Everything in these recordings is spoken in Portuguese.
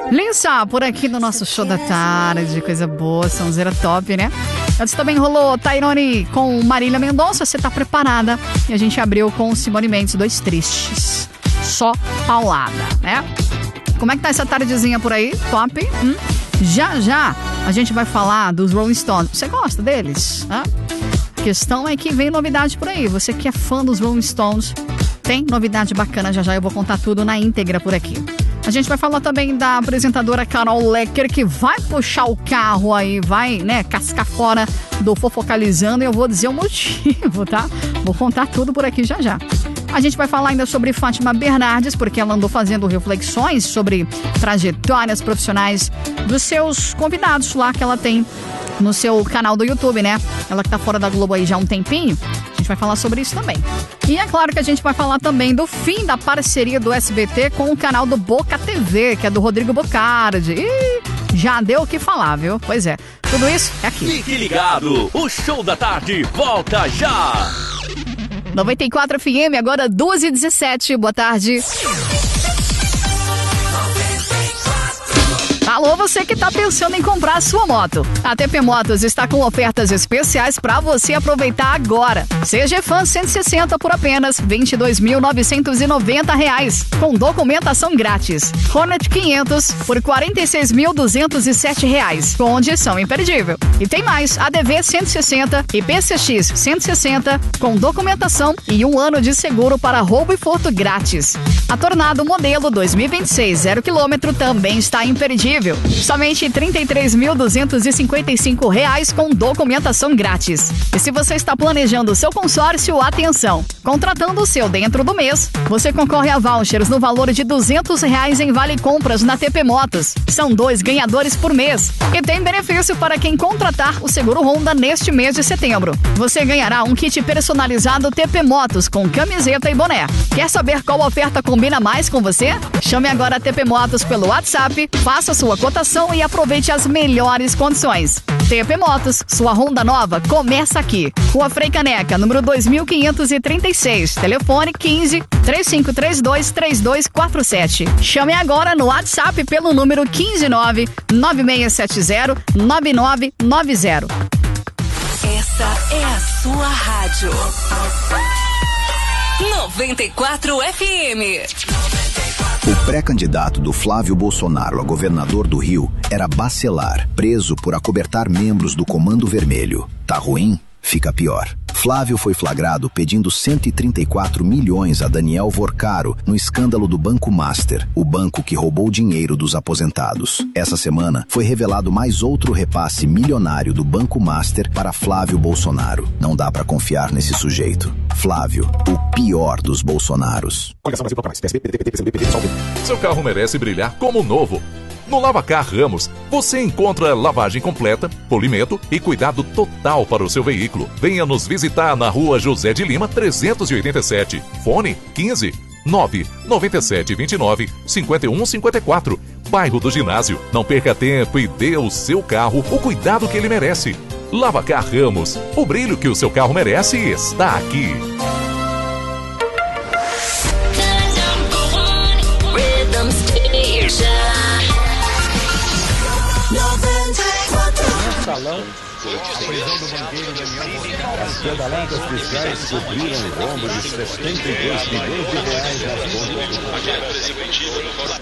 Lissa, por aqui no nosso show da tarde, coisa boa, sonzeira top, né? Antes também rolou Tairone com Marília Mendonça, você tá preparada? E a gente abriu com Simone Mendes, Dois Tristes, só paulada, né? Como é que tá essa tardezinha por aí? Top? Já a gente vai falar dos Rolling Stones. Você gosta deles? A questão é que vem novidade por aí. Você que é fã dos Rolling Stones, tem novidade bacana, já eu vou contar tudo na íntegra por aqui. A gente vai falar também da apresentadora Carol Lecker, que vai puxar o carro aí, vai, né, cascar fora do Fofocalizando, e eu vou dizer o motivo, tá? Vou contar tudo por aqui já. A gente vai falar ainda sobre Fátima Bernardes, porque ela andou fazendo reflexões sobre trajetórias profissionais dos seus convidados lá que ela tem no seu canal do YouTube, né? Ela que tá fora da Globo aí já há um tempinho. A gente vai falar sobre isso também. E é claro que a gente vai falar também do fim da parceria do SBT com o canal do Boca TV, que é do Rodrigo Bocardi. E já deu o que falar, viu? Pois é, tudo isso é aqui. Fique ligado, o Show da Tarde volta já! 94 FM, agora 12h17, boa tarde. Alô, você que está pensando em comprar a sua moto. A TP Motos está com ofertas especiais para você aproveitar agora. CG-Fan 160 por apenas R$ 22.990, com documentação grátis. Hornet 500 por R$ 46.207, com condição imperdível. E tem mais, ADV 160 e PCX 160, com documentação e 1 ano de seguro para roubo e furto grátis. A Tornado modelo 2026 0 km também está imperdível. Somente R$ 33.255 com documentação grátis. E se você está planejando o seu consórcio, atenção! Contratando o seu dentro do mês, você concorre a vouchers no valor de R$ 200 em vale compras na TP Motos. São 2 ganhadores por mês. E tem benefício para quem contratar o seguro Honda neste mês de setembro. Você ganhará um kit personalizado TP Motos com camiseta e boné. Quer saber qual oferta combina mais com você? Chame agora a TP Motos pelo WhatsApp, faça sua cotação e aproveite as melhores condições. TP Motos, sua Honda nova começa aqui. Rua Frei Caneca, número 2536, telefone 15 3532 3247. Chame agora no WhatsApp pelo número 159 9670 9990. Essa é a sua rádio. 94 FM. O pré-candidato do Flávio Bolsonaro a governador do Rio era Bacelar, preso por acobertar membros do Comando Vermelho. Tá ruim? Fica pior. Flávio foi flagrado pedindo 134 milhões a Daniel Vorcaro no escândalo do Banco Master, o banco que roubou dinheiro dos aposentados. Essa semana foi revelado mais outro repasse milionário do Banco Master para Flávio Bolsonaro. Não dá pra confiar nesse sujeito. Flávio, o pior dos Bolsonaros. Seu carro merece brilhar como novo. No Lavacar Ramos, você encontra lavagem completa, polimento e cuidado total para o seu veículo. Venha nos visitar na Rua José de Lima, 387. Fone 15 997 29 51 54. Bairro do Ginásio. Não perca tempo e dê ao seu carro o cuidado que ele merece. Lavacar Ramos. O brilho que o seu carro merece está aqui. Salão, a prisão do banqueiro Daniel Vorcaro. As pedaladas fiscais cobriram o rombo de 72 milhões de reais nas contas do...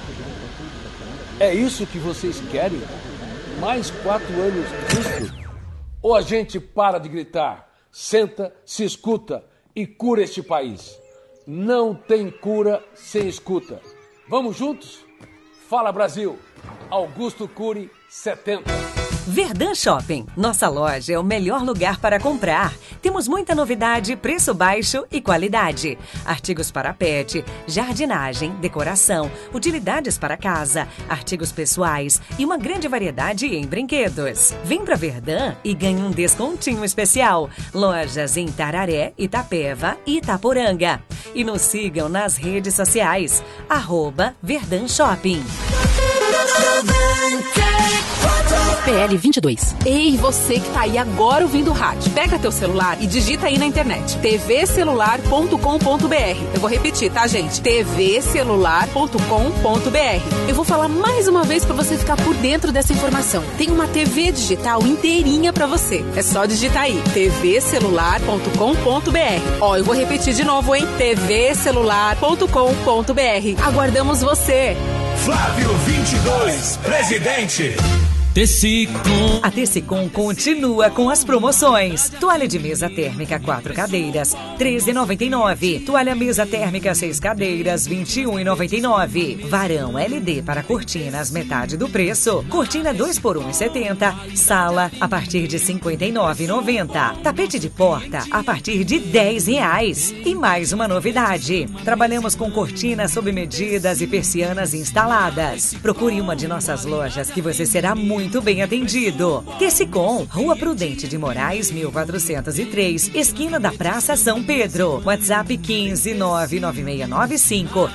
É isso que vocês querem? Mais 4 anos disso? Ou a gente para de gritar, senta, se escuta e cura este país? Não tem cura sem escuta. Vamos juntos? Fala Brasil! Augusto Cury, 70. Verdun Shopping. Nossa loja é o melhor lugar para comprar. Temos muita novidade, preço baixo e qualidade. Artigos para pet, jardinagem, decoração, utilidades para casa, artigos pessoais e uma grande variedade em brinquedos. Vem para Verdun e ganhe um descontinho especial. Lojas em Tararé, Itapeva e Itaporanga. E nos sigam nas redes sociais. @Verdun Shopping. PL 22. Ei, você que tá aí agora ouvindo o rádio, pega teu celular e digita aí na internet tvcelular.com.br. Eu vou repetir, tá, gente? tvcelular.com.br. Eu vou falar mais uma vez pra você ficar por dentro dessa informação. Tem uma TV digital inteirinha pra você. É só digitar aí tvcelular.com.br. Ó, eu vou repetir de novo, hein? tvcelular.com.br. Aguardamos você. Flávio 22, presidente. Tecicom. A Tecicom continua com as promoções. Toalha de mesa térmica 4 cadeiras, R$13,99. Toalha mesa térmica 6 cadeiras, R$21,99. Varão LD para cortinas, metade do preço. Cortina 2 por R$1,70. Sala a partir de R$59,90. Tapete de porta a partir de R$10. E mais uma novidade: trabalhamos com cortinas sob medidas e persianas instaladas. Procure uma de nossas lojas que você será muito bem atendido. Tecicom, Rua Prudente de Moraes, 1403, esquina da Praça São Pedro. WhatsApp 15 99695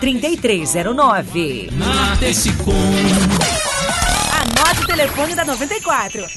3309. Na Tecicom. Anote o telefone da 94.